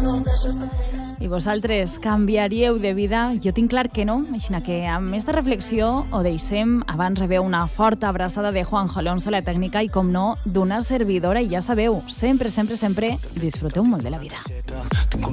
I vosaltres canviaríeu de vida? Jo tinc clar que no, així que amb més de reflexió ho deixem. Abans rebeu una forta abraçada de Juanjo Alonso, la tècnica, i com no, d'una servidora. I ja sabeu, sempre, sempre, sempre disfruteu molt de la vida.